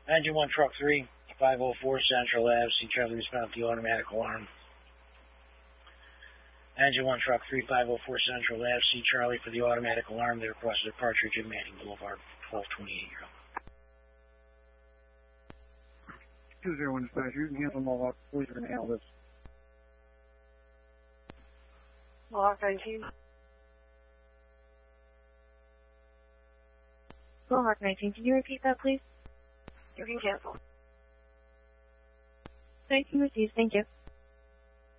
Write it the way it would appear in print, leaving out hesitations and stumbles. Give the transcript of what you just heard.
Engine 1, Truck 3, 504 Central Ave, see Charlie, respond to the automatic alarm. Engine 1, Truck 3, 504 Central Ave, see Charlie for the automatic alarm. They requested a Partridge at Manning Boulevard, 1228. 201 dispatch, you can handle Mohawk. Police are going to handle this. Mohawk 19. Mohawk 19, can you repeat that, please? You can cancel. 19 received, thank you.